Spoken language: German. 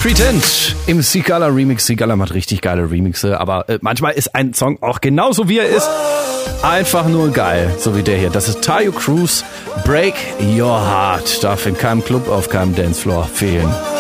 Pretend im Sigala Remix. Sigala macht richtig geile Remixe, aber manchmal ist ein Song auch genauso wie er ist einfach nur geil, so wie der hier. Das ist Tayo Cruz, Break Your Heart. Darf in keinem Club, auf keinem Dancefloor fehlen.